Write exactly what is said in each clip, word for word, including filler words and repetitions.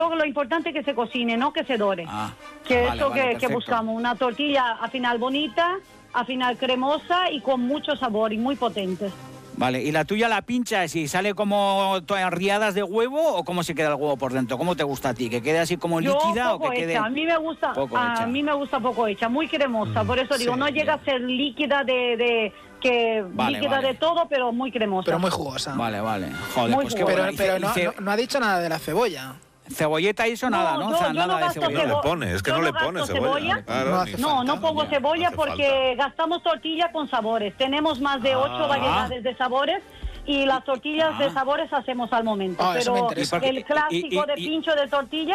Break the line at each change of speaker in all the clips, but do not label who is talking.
lo importante es que se cocine, no que se dore.
Ah,
que
vale,
eso
vale,
que, que
perfecto.
buscamos, una tortilla al final bonita, al final cremosa y con mucho sabor y muy potente.
Vale, ¿y la tuya la pinchas y sale como todas riadas de huevo o cómo se queda el huevo por dentro? ¿Cómo te gusta a ti? ¿Que quede así como
Yo
líquida o
poco
que quede...?
hecha, a mí me gusta,
poco
a
hecha?
mí me gusta poco hecha, muy cremosa,
Mm,
por eso digo,
sí,
no llega a ser líquida de, de que
Vale,
líquida
vale.
de todo, pero muy cremosa.
Pero muy jugosa.
Vale, vale. Joder,
Muy
pues qué
jugosa.
bueno.
Pero,
Y
pero
ce-
no,
y ce-
no, no ha dicho nada de la cebolla.
Cebolleta y eso nada, ¿no?
yo-
O sea,
yo
nada
no
de
gasto
cebolla.
No le
cebo-
pone, es que
yo
no
no
le pone
gasto
cebolla.
cebolla.
Claro,
No
ni-
hace
No,
falta,
no pongo
ya,
cebolla
hace
porque gastamos tortilla con sabores. Tenemos más de ocho
Ah.
variedades de sabores y las tortillas
Ah.
de sabores hacemos al momento.
Ah, eso me
pero
interesa.
¿Y por qué-
el clásico
y- y-
de
y-
pincho de tortilla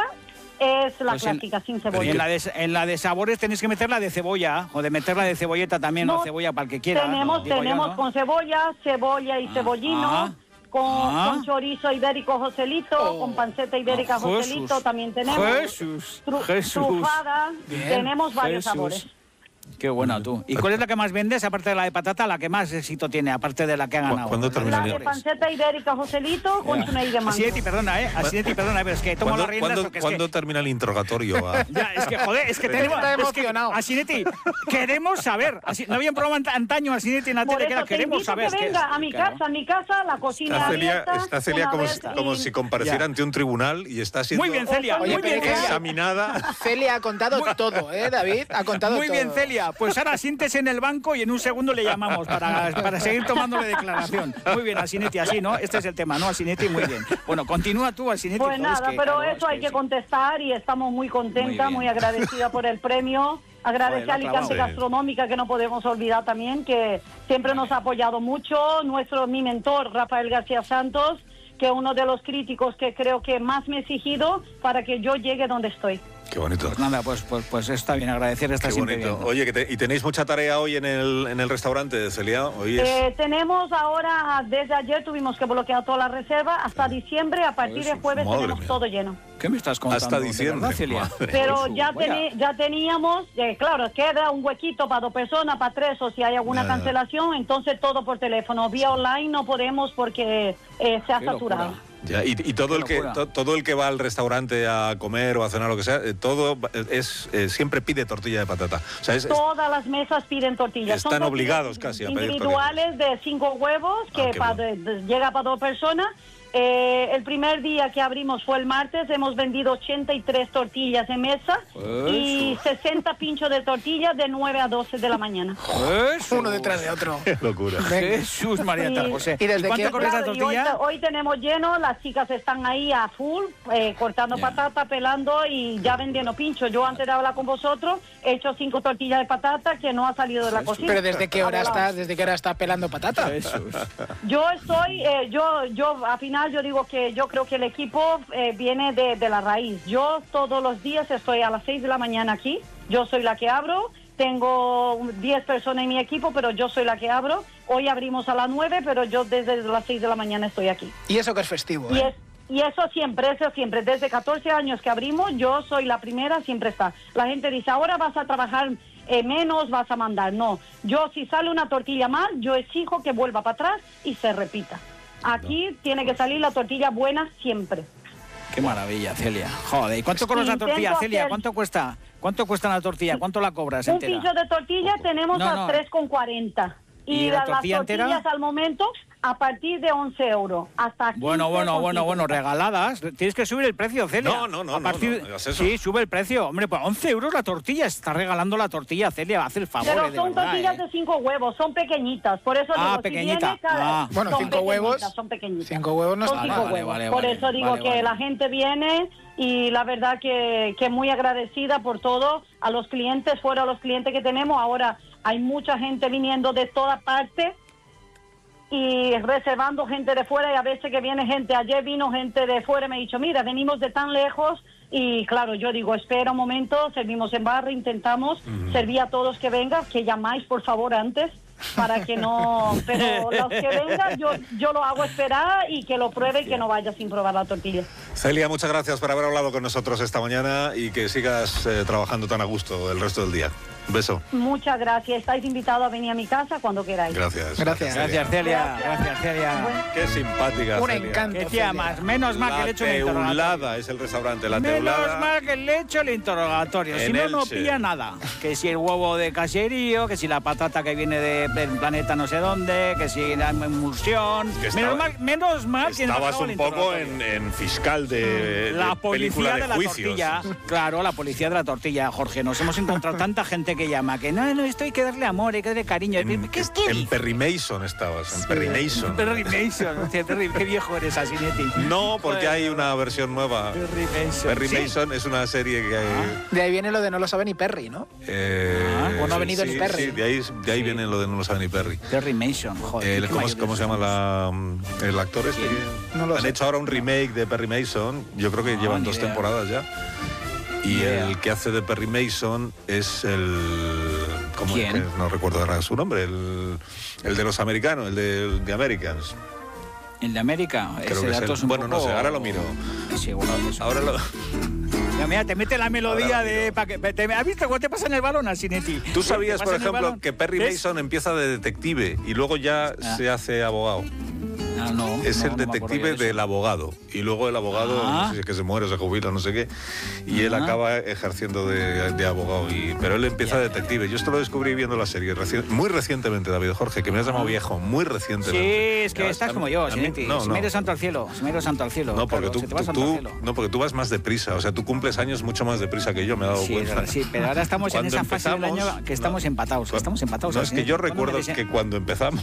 es la
Pues en-
clásica, sin
Y
cebolla.
en la, de, en la de sabores tenéis que meterla de cebolla o de meterla de cebolleta también,
No,
o cebolla para el que quiera.
Tenemos,
digo yo,
tenemos
¿no?
con cebolla, cebolla y
Ah,
cebollino,
ah,
con,
ah.
con chorizo ibérico Joselito,
Oh.
con panceta ibérica
Ah,
Joselito
Jesús.
también tenemos.
Jesús,
Tru-
Jesús.
Trufada,
Bien.
tenemos varios
Jesús.
sabores.
Qué buena tú. ¿Y cuál es la que más vendes, aparte de la de patata, la que más éxito tiene, aparte de la que ha ganado?
¿Cuándo termina
La
el-
de panceta ibérica Joselito con chuney de mango.
Asinetti, perdona, ¿eh? Asinetti, perdona, pero es que tomo
¿Cuándo,
las riendas
cuándo-
porque es
cuándo
que...
termina el interrogatorio? a-
Ya, es que, joder, es que tenemos...
Está
es que,
emocionado.
Asinetti, queremos saber. Así, no había un programa ant- antaño, Asinetti, en la
Por
tele, que
eso
era,
te
queremos
invito
saber.
a que
es
venga
es-
a mi
claro.
casa, a mi casa, la cocina
Está Celia,
abierta.
está Celia
una
como,
vez
si, como
y-
si compareciera
Ya.
ante un tribunal y está siendo
Muy bien, Celia,
Oye,
muy bien,
pero que-
Celia.
examinada.
Celia ha contado todo, ¿eh, David? Ha contado
Muy
todo.
bien, Celia. Pues ahora siéntese en el banco y en un segundo le llamamos para, para seguir tomándole declaración. Muy bien, Asinetti, así, ¿no? Este es el tema, ¿no? Asinetti, muy bien. Bueno, continúa tú, Asinetti.
Pues
joder, es
nada,
que,
pero
claro,
eso
es
hay que
sí.
contestar y estamos muy
Muy
contentas,
bien.
muy, agradecida por el premio. Agradecer
Joder,
a
lo ha clavado.
Alicante
Sí.
Gastronómica, que no podemos olvidar también, que siempre nos ha apoyado mucho. Nuestro, mi mentor, Rafael García Santos, que es uno de los críticos que creo que más me ha exigido para que yo llegue donde estoy.
Qué bonito.
Pues nada, pues, pues, pues está bien, agradecer está
Qué
siempre
bonito.
bien.
Oye, que te- ¿y tenéis mucha tarea hoy en el, en el restaurante, Celia? Hoy es...
Eh, tenemos ahora, desde ayer tuvimos que bloquear toda la reserva, hasta diciembre, a partir de
Eso,
jueves
madre
tenemos
mía.
todo lleno.
¿Qué me estás contando?
Hasta
¿De
diciembre,
verdad, Celia?
madre.
Pero
Jesús,
ya,
vaya.
teni- ya teníamos, eh, claro, queda un huequito para dos personas, para tres, o si hay alguna
Ya, ya.
cancelación, entonces todo por teléfono. Vía online no podemos porque eh, se ha
Qué
saturado.
locura.
Ya, y, y todo
Qué
el que
locura.
to- todo el que va al restaurante a comer o a cenar lo que sea, eh, todo es eh, siempre pide tortilla de patata. O sea, es, es-
Todas las mesas piden tortillas.
Están
Son tortillas
obligados casi a pedir
individuales de cinco huevos que
Ah, qué
pa-
bueno.
de- de- llega para dos personas. Eh, el primer día que abrimos fue el martes, hemos vendido ochenta y tres tortillas en mesa y sesenta pinchos de tortillas de nueve a doce de la mañana.
Jesús.
Uno detrás de otro.
qué locura.
Jesús, María
Sí.
José.
¿Y desde
cuánto
qué-
corres la
Claro, y hoy,
tortilla?
te- hoy tenemos lleno, las chicas están ahí a full, eh, cortando
Ya.
patata, pelando y ya vendiendo pinchos. Yo antes de hablar con vosotros he hecho cinco tortillas de patata que no ha salido de la cocina.
Pero ¿desde qué hora
Ha volado.
estás, desde qué hora estás pelando patata?
Jesús.
Yo estoy, eh, yo, yo, al final yo digo que yo creo que el equipo eh, viene de, de la raíz. Yo todos los días estoy a las seis de la mañana aquí, yo soy la que abro, tengo diez personas en mi equipo, pero yo soy la que abro. Hoy abrimos a las nueve, pero yo desde las seis de la mañana estoy aquí.
Y eso que es festivo,
Y,
¿eh?
es, y eso siempre, eso siempre. Desde catorce años que abrimos, yo soy la primera, siempre está. La gente dice, ahora vas a trabajar eh, menos, vas a mandar. No, yo si sale una tortilla mal, yo exijo que vuelva para atrás y se repita. Aquí tiene que salir la tortilla buena siempre.
Qué maravilla, Celia. Joder, ¿y cuánto cobras la
Intento
tortilla, Celia?
hacer-
¿Cuánto cuesta? ¿Cuánto cuesta la tortilla? ¿Cuánto la cobras
Un
entera?
pincho de tortilla tenemos
No,
a
no.
tres con cuarenta. Y,
¿Y la
la-
tortilla
las
entera?
tortillas al momento a partir de once euros. Hasta
Bueno,
quince
bueno,
con
bueno, bueno,
cincuenta.
regaladas. Tienes que subir el precio, Celia.
No, no, no,
A
no,
partir...
no, no digas eso.
Sí, sube el precio. Hombre, pues once euros la tortilla. Está regalando la tortilla, Celia. Hace el favor,
Pero
eh, de
son
verdad,
tortillas
eh.
de cinco huevos, son pequeñitas. Por eso
Ah,
digo, si
pequeñita.
viene cada-
Ah.
Bueno,
son
cinco
pequeñitas,
huevos.
Son pequeñitas.
Cinco huevos no
Son
está
cinco
Vale,
mal.
vale,
huevos.
vale,
Por
vale,
eso digo
vale,
que
vale.
la gente viene y la verdad que, que muy agradecida por todo. A los clientes, fuera a los clientes que tenemos, ahora hay mucha gente viniendo de toda parte y reservando gente de fuera, y a veces que viene gente, ayer vino gente de fuera y me ha dicho, mira, venimos de tan lejos, y claro, yo digo, espera un momento, servimos en barra, intentamos servir a todos que vengan, que llamáis por favor antes, para que no... Pero los que vengan, yo, yo lo hago esperar y que lo pruebe y que no vaya sin probar la tortilla.
Celia, muchas gracias por haber hablado con nosotros esta mañana y que sigas eh, trabajando tan a gusto el resto del día. Un beso.
Muchas gracias. Estáis invitados a venir a mi casa cuando queráis.
Gracias.
Gracias.
Gracias, Celia.
Gracias.
Gracias, Celia.
Bueno.
Qué simpática,
Un
Celia.
encanto.
¿Qué decía más? Menos mal que le he hecho el
La
interrogatorio.
Teulada es el restaurante, La
Menos
Teulada.
mal que le he hecho el interrogatorio. Si
En
no, no
Elche.
pilla nada. Que si el huevo de caserío, que si la patata que viene de- del planeta no sé dónde, que si la emulsión.
Que
menos,
estaba-
mal, menos mal que no
Estabas
acabo el
un poco
interrogatorio.
en, en fiscal de,
La
de
policía
película de,
de la
juicios.
tortilla. Claro, la policía de la tortilla, Jorge. Nos hemos encontrado tanta gente que llama que no, no, esto hay que darle amor, hay que darle cariño.
En,
¿Qué es que
en Perry Mason estabas, en Perry Mason.
Perry Mason, hostia, Perry, qué viejo eres, Asinetti.
No, porque
Joder.
hay una versión nueva.
Perry Mason.
Perry
¿Sí?
Mason es una serie que hay...
De ahí viene lo de no lo sabe ni Perry, ¿no?
eh,
Ah,
o no ha venido
sí,
ni Perry.
Sí, de ahí, de ahí
Sí.
viene lo de no lo sabe ni Perry.
Perry Mason, joder.
El-
qué
¿cómo,
mayor
cómo se llama la, el actor este?
No lo
Han
sé.
hecho ahora un remake de Perry Mason. Yo creo que
No,
llevan
ni
dos
idea.
temporadas ya. Y
Ni idea.
el que hace de Perry Mason es el... ¿cómo es
¿Quién?
que no recuerdo ahora su nombre? El, el de los americanos, el de, de Americans.
¿El de América?
Creo
Ese
que es
dato
el-
es un
bueno, no
poco-
sé, ahora lo miro.
Seguro que es-
Ahora lo...
Ya, mira, te mete la melodía
Ahora lo
de...
miro.
pa' que, te, ¿Has visto cómo te pasa en el balón, Asinetti?
Tú sabías,
¿Te
por
pasa en el
ejemplo,
balón?
que Perry
¿Ves?
Mason empieza de detective y luego ya
Ah.
se hace abogado.
Ah, no,
Es
no,
el
no me acuerdo
detective
yo de eso.
del abogado. Y luego el abogado,
Ah.
no sé si es que se muere o se jubila, no sé qué. Y él
Ah.
acaba ejerciendo de, de abogado. Y, pero él empieza
Ya,
de
ya,
detective. Yo esto lo descubrí viendo la serie reci- muy recientemente, David Jorge, que me has llamado viejo, muy
Sí,
recientemente.
es que
Ya,
estás
a mí-
como yo,
a mí-
Asinetti.
no,
Si
no.
me eres santo al cielo, si me eres santo al cielo.
No, porque
claro,
tú,
se te va
tú-
santo al
tú-
cielo.
no, porque tú vas más deprisa. O sea, tú cumples años mucho más deprisa que yo, me he dado
Sí,
cuenta.
sí, pero ahora estamos en
Cuando
esa fase del año
empezamos-
que estamos
no,
empatados, que
cuando-
estamos empatados.
No, es que
Asinetti.
yo
¿Cuándo me
recuerdo
dese-
que cuando empezamos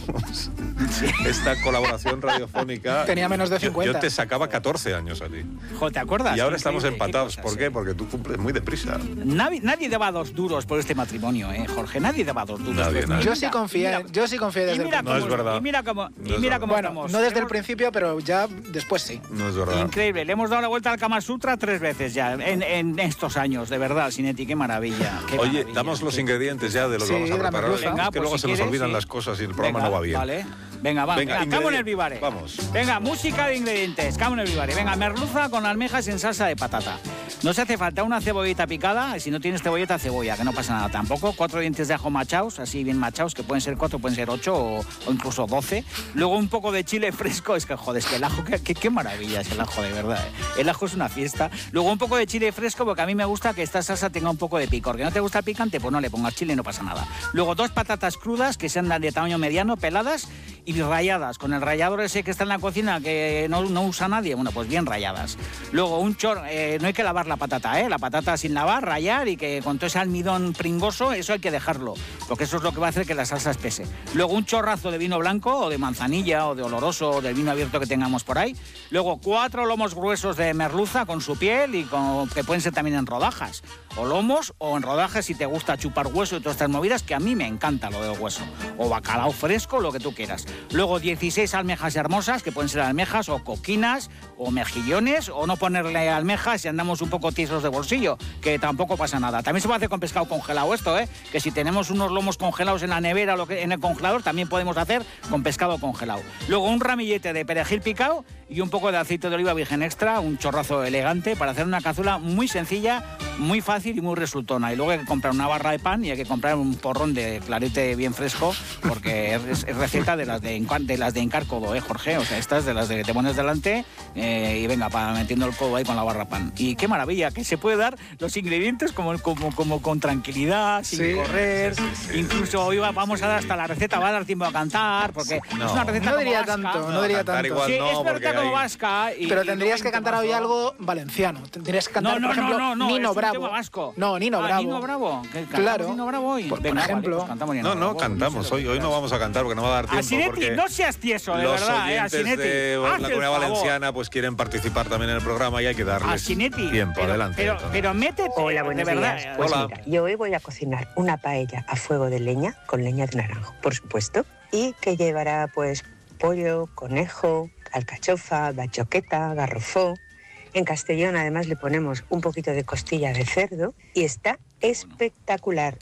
esta colaboración radiofónica...
Tenía menos de
yo-
cincuenta.
Yo te sacaba catorce años a ti.
Jo, ¿te acuerdas?
Y ahora
Qué
estamos
increíble,
empatados.
qué
¿Por
cosas,
qué?
eh.
Porque tú cumples muy deprisa.
Nadie, nadie daba dos duros por este matrimonio, ¿eh, Jorge? Nadie daba dos duros.
Nadie,
Pues
nadie.
Yo
mira,
sí confié,
mira,
yo sí confié
y
desde el
mira
No
principio.
cómo-
es verdad.
Y mira cómo,
No
y
es
mira
verdad.
cómo
Bueno,
estamos.
no desde el
Hemos-
principio, pero ya después sí.
No es verdad.
Increíble, le hemos dado la vuelta al Kama Sutra tres veces ya en, en estos años, de verdad, Sinetti, qué maravilla. Qué
Oye,
maravilla.
damos los
Qué-
ingredientes ya de lo que
Sí,
vamos a
de la
preparar.
merluza.
Venga,
Es que
pues
luego
si
se nos
quieres,
olvidan
sí.
las cosas y el programa
Venga,
no va bien.
Vale. Venga, va,
Venga,
venga, Camon el
ingredientes.
Vivare.
Vamos.
Venga, música de ingredientes, Camon el Vivare. Venga, merluza con almejas en salsa de patata. No se hace falta una cebollita picada, y si no tienes cebolleta, cebolla, que no pasa nada tampoco. Cuatro dientes de ajo machaos, así bien machaos, que pueden ser cuatro, pueden ser ocho o, o incluso doce. Luego un poco de chile fresco, es que joder, es que el ajo, qué, qué, qué maravilla es el ajo, de verdad. ¿eh? El ajo es una fiesta. Luego un poco de chile fresco, porque a mí me gusta que esta salsa tenga un poco de picor. Que no te gusta el picante, pues no le pongas chile y no pasa nada. Luego dos patatas crudas, que sean de tamaño mediano, peladas y rayadas, con el rallador ese que está en la cocina que no, no usa nadie, bueno, pues bien rayadas. Luego un chor, eh, no hay que lavar la patata, ¿eh? La patata sin lavar, rayar y que con todo ese almidón pringoso, eso hay que dejarlo, porque eso es lo que va a hacer que la salsa espese. Luego un chorrazo de vino blanco o de manzanilla o de oloroso o del vino abierto que tengamos por ahí. Luego cuatro lomos gruesos de merluza con su piel y con, que pueden ser también en rodajas. O lomos o en rodajas si te gusta chupar hueso y todas estas movidas, que a mí me encanta lo del hueso. O bacalao fresco, lo que tú quieras. Luego dieciséis almejas hermosas, que pueden ser almejas o coquinas o mejillones, o no ponerle almejas si andamos un poco tiesos de bolsillo, que tampoco pasa nada. También se puede hacer con pescado congelado esto, ¿eh? Que si tenemos unos lomos congelados en la nevera o lo que, en el congelador, también podemos hacer con pescado congelado. Luego un ramillete de perejil picado y un poco de aceite de oliva virgen extra, un chorrazo elegante para hacer una cazuela muy sencilla, muy fácil y muy resultona. Y luego hay que comprar una barra de pan y hay que comprar un porrón de clarete bien fresco, porque es, es receta de las de, encar- de las de hincar codo, ¿eh, Jorge? O sea, estas de las de que te pones delante eh, y venga, para metiendo el codo ahí con la barra pan. Y qué maravilla, que se puede dar los ingredientes como, como, como con tranquilidad, sin
Sí,
correr.
sí, sí, sí.
Incluso hoy va- vamos a dar hasta la receta, va a dar tiempo a cantar, porque
No.
es una receta
No
como
diría
vasca.
tanto, no
No,
diría
cantar
tanto.
igual
Sí,
no,
es
porque
verdad como
hay-
vasca. Y,
Pero
y
tendrías
luego
que cantar hoy
incluso-
algo valenciano. Tendrías que cantar,
No, no,
por ejemplo,
no, no, no,
Nino
es un
Bravo.
tema vasco.
No, Nino
Ah,
Bravo.
Nino Bravo. ¿Que cantamos
Claro.
Nino Bravo hoy?
Por- por
Venga, vale,
ejemplo.
pues cantamos Nino
No,
Bravo,
no, cantamos. Hoy, hoy no vamos a cantar porque no va a dar tiempo.
Asinetti,
porque
no seas tieso, de
los
verdad, eh,
oyentes
Asinetti.
de
haz
la
el
Comunidad
favor.
Valenciana pues quieren participar también en el programa y hay que darles
Asinetti,
tiempo.
pero,
Adelante.
Pero,
Antonio.
pero métete,
Hola,
de
buenos
verdad.
días. Pues
Hola.
mira, yo hoy voy a cocinar una paella a fuego de leña, con leña de naranjo, por supuesto, y que llevará pues pollo, conejo, alcachofa, bachoqueta, garrofó. En Castellón además le ponemos un poquito de costilla de cerdo y está espectacular.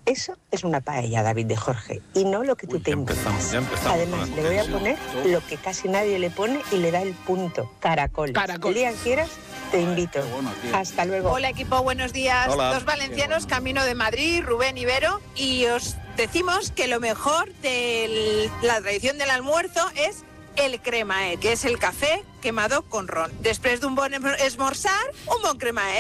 Eso es una paella, David de Jorge, y no lo que tú
Uy,
te
ya empezamos,
inventas.
ya empezamos
Además,
con
le
la
voy a
confesión.
poner lo que casi nadie le pone y le da el punto. Caracoles.
Caracoles.
El día que quieras, te invito.
Qué bueno, tío.
Hasta luego.
Hola equipo, buenos días.
Hola.
Dos valencianos camino de Madrid, Rubén y Vero, y os decimos que lo mejor de la tradición del almuerzo es el cremaet, que es el café quemado con ron. Después de un buen esmorzar, un buen cremaet.